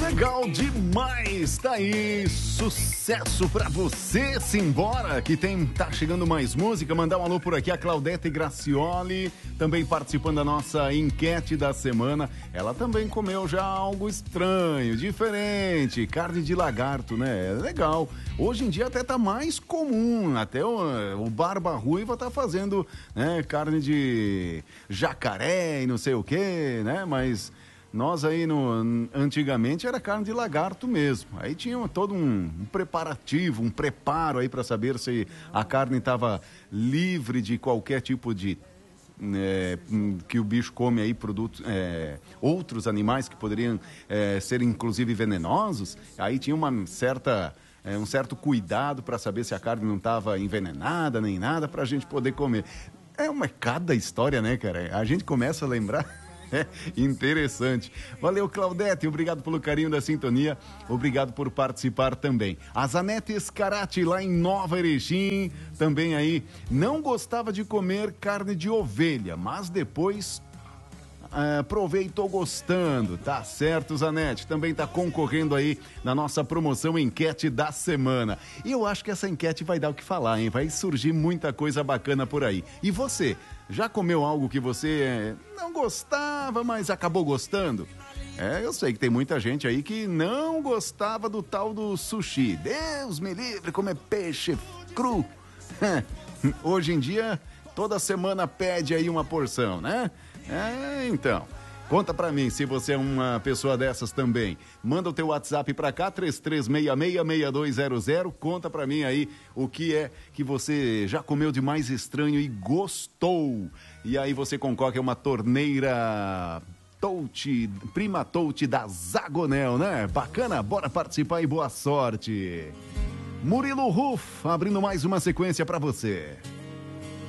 Legal demais, tá aí, sucesso pra você, simbora, que tá chegando mais música. Mandar um alô por aqui a Claudete Gracioli, também participando da nossa enquete da semana. Ela também comeu já algo estranho, diferente, carne de lagarto, né? Legal, hoje em dia até tá mais comum, até o Barba Ruiva tá fazendo, né, carne de jacaré e não sei o que, né, mas... Nós aí, antigamente, era carne de lagarto mesmo. Aí tinha todo um preparativo, um preparo aí para saber se a carne estava livre de qualquer tipo de... que o bicho come aí produtos, outros animais que poderiam ser inclusive venenosos. Aí tinha um certo cuidado para saber se a carne não estava envenenada nem nada para a gente poder comer. Cada história, né, cara? A gente começa a lembrar... Interessante. Valeu, Claudete, obrigado pelo carinho da sintonia, obrigado por participar também. A Zanete Escarati, lá em Nova Erechim, também aí, não gostava de comer carne de ovelha, mas depois provei e tô gostando. Tá certo, Zanete, também tá concorrendo aí na nossa promoção enquete da semana. E eu acho que essa enquete vai dar o que falar, hein? Vai surgir muita coisa bacana por aí. E você, já comeu algo que você não gostava, mas acabou gostando? Eu sei que tem muita gente aí que não gostava do tal do sushi. Deus me livre, comer peixe cru. Hoje em dia, toda semana pede aí uma porção, né? Então, conta pra mim se você é uma pessoa dessas também. Manda o teu WhatsApp pra cá, 33666200. Conta pra mim aí o que é que você já comeu de mais estranho e gostou. E aí você concorre a uma torneira Prima Touch da Zagonel, né? Bacana, bora participar e boa sorte. Murilo Ruf, abrindo mais uma sequência pra você.